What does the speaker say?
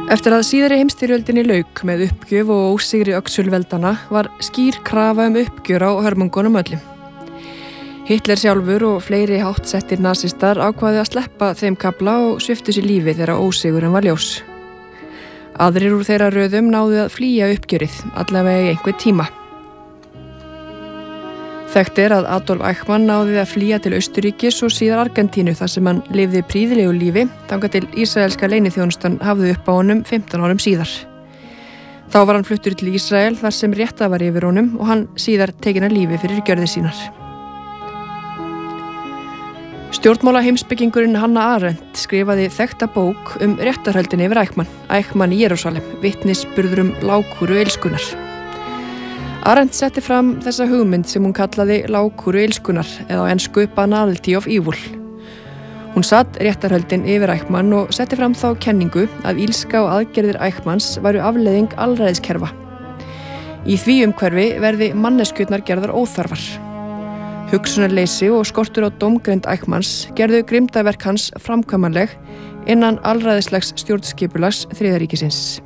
Eftir að síðari heimsstyrjöldinni lauk með uppgjöf og ósigri öxulveldana var skýr krafa uppgjör á hörmungunum öllum. Hitler sjálfur og fleiri háttsettir nasistar ákváðu að sleppa þeim kafla og sviptu sér lífi þegar ósigurinn var ljós. Aðrir úr þeirra röðum náðu að flýja uppgjörið, allavega í einhver tíma. Þekkt að Adolf Eichmann náði að flýja til Austurríkis og síðar Argentínu þar sem hann lifði prýðilegu lífi þangað til ísraelska leyniþjónustan hafði upp á honum 15 árum síðar. Þá var hann fluttur til Ísrael þar sem réttað var yfir honum og hann síðar tekinn af lífi fyrir gjörðir sínar. Stjórnmála heimspekingurinn Hannah Arendt skrifaði þekkta bók réttarhöldin yfir Eichmann í Jerúsalem, vitnisburður lágkúru illskunnar. Arendt setti fram þessa hugmynd sem hún kallaði lágkúru illskunnar eða á ensku banality of evil. Hún satt réttarhöldin yfir Eichmann og setti fram þá kenningu að illska og aðgerðir Eichmanns væru afleiðing alræðiskerfa. Í því umhverfi verði manneskjurnar gerðar óþarfar. Hugsunarleysi og skortur á dómgreind Eichmanns gerðu grimmdarverk hans framkvæmanleg innan alræðislegs stjórnskipulags Þriðja ríkisins.